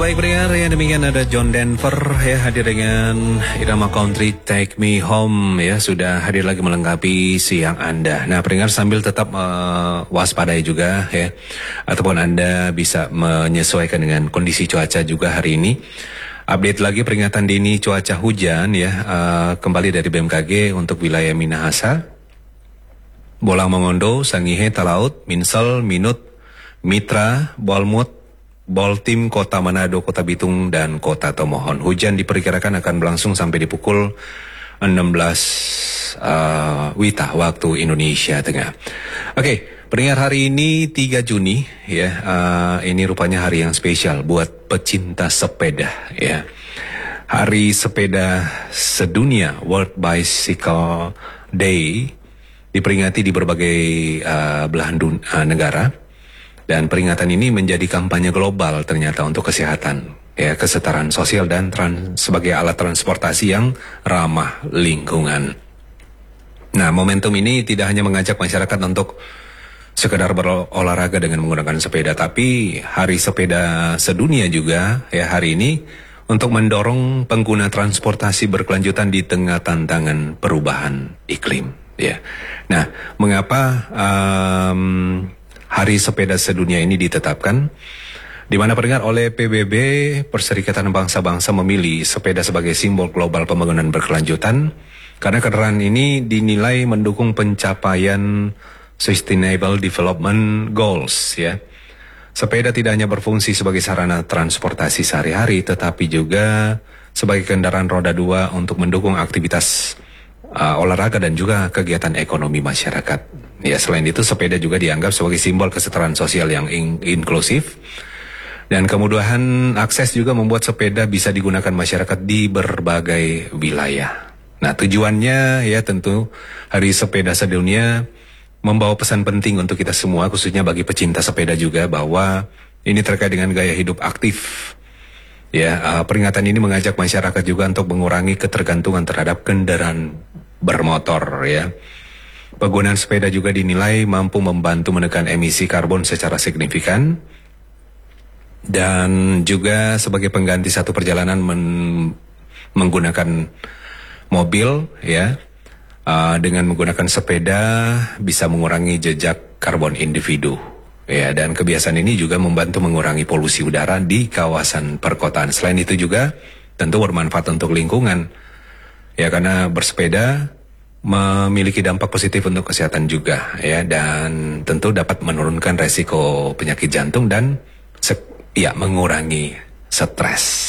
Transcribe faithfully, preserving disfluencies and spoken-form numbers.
baik pendengar, ya demikian ada John Denver ya hadir dengan irama country Take Me Home ya, sudah hadir lagi melengkapi siang Anda. Nah pendengar, sambil tetap uh, waspadai juga ya, ataupun Anda bisa menyesuaikan dengan kondisi cuaca juga hari ini. Update lagi peringatan dini cuaca hujan ya, uh, kembali dari B M K G untuk wilayah Minahasa, Bolang Mongondo, Sangihe, Talaut, Minsel, Minut, Mitra, Bolmut, Boltim, Kota Manado, Kota Bitung, dan Kota Tomohon. Hujan diperkirakan akan berlangsung sampai di pukul enam belas uh, Wita waktu Indonesia Tengah. Oke, okay, pendengar, hari ini tiga Juni ya, uh, ini rupanya hari yang spesial buat pecinta sepeda ya. Hari sepeda sedunia, World Bicycle Day, diperingati di berbagai uh, belahan dun- uh, negara. Dan peringatan ini menjadi kampanye global ternyata untuk kesehatan, ya, kesetaraan sosial dan trans, sebagai alat transportasi yang ramah lingkungan. Nah, momentum ini tidak hanya mengajak masyarakat untuk sekedar berolahraga dengan menggunakan sepeda, tapi Hari Sepeda Sedunia juga ya hari ini untuk mendorong pengguna transportasi berkelanjutan di tengah tantangan perubahan iklim. Ya, nah, mengapa um, Hari Sepeda Sedunia ini ditetapkan, di mana pendengar oleh P B B, Perserikatan Bangsa-Bangsa, memilih sepeda sebagai simbol global pembangunan berkelanjutan, karena kendaraan ini dinilai mendukung pencapaian Sustainable Development Goals ya. Sepeda tidak hanya berfungsi sebagai sarana transportasi sehari-hari, tetapi juga sebagai kendaraan roda dua untuk mendukung aktivitas uh, olahraga dan juga kegiatan ekonomi masyarakat. Ya, selain itu sepeda juga dianggap sebagai simbol kesetaraan sosial yang in- inklusif, dan kemudahan akses juga membuat sepeda bisa digunakan masyarakat di berbagai wilayah. Nah, tujuannya ya tentu Hari Sepeda Sedunia membawa pesan penting untuk kita semua, khususnya bagi pecinta sepeda juga, bahwa ini terkait dengan gaya hidup aktif. Ya, uh, peringatan ini mengajak masyarakat juga untuk mengurangi ketergantungan terhadap kendaraan bermotor ya. Penggunaan sepeda juga dinilai mampu membantu menekan emisi karbon secara signifikan, dan juga sebagai pengganti satu perjalanan men- menggunakan mobil ya. Uh, dengan menggunakan sepeda bisa mengurangi jejak karbon individu ya, dan kebiasaan ini juga membantu mengurangi polusi udara di kawasan perkotaan. Selain itu juga tentu bermanfaat untuk lingkungan ya, karena bersepeda memiliki dampak positif untuk kesehatan juga ya, dan tentu dapat menurunkan resiko penyakit jantung dan se- ya mengurangi stres.